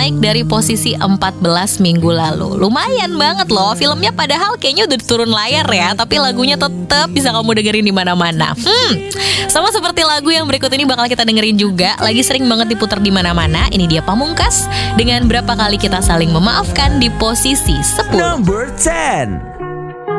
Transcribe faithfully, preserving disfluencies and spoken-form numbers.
naik dari posisi empat belas minggu lalu. Lumayan banget loh. Filmnya padahal kayaknya udah turun layar ya, tapi lagunya tetap bisa kamu dengerin di mana-mana. Hmm, sama seperti lagu yang berikut ini bakal kita dengerin juga, lagi sering banget diputar di mana-mana. Ini dia Pamungkas dengan Berapa Kali Kita Saling Memaafkan di posisi sepuluh. Number ten.